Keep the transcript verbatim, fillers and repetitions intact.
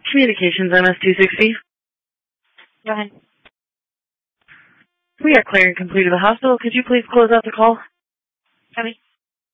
Communications M S two sixty. Go ahead. We are clear and complete to the hospital. Could you please close out the call? Copy.